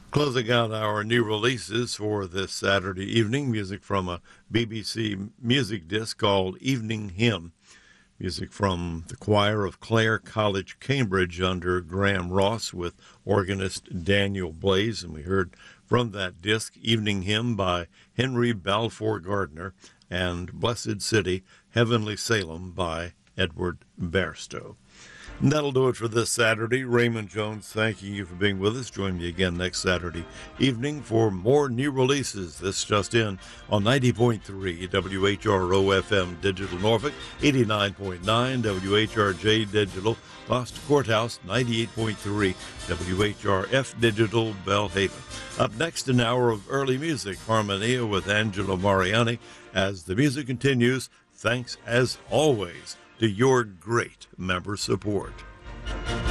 Closing out our new releases for this Saturday evening, music from a BBC music disc called Evening Hymn. Music from the choir of Clare College, Cambridge, under Graham Ross with organist Daniel Blaze. And we heard from that disc Evening Hymn by Henry Balfour Gardner and Blessed City, Heavenly Salem by Edward Bairstow. And that'll do it for this Saturday. Raymond Jones thanking you for being with us. Join me again next Saturday evening for more new releases. This just in on 90.3 WHRO FM Digital Norfolk, 89.9 WHRJ Digital Gloucester Courthouse, 98.3 WHRF Digital Belhaven. Up next, an hour of early music, Harmonia with Angelo Mariani. As the music continues, thanks as always to your great member support.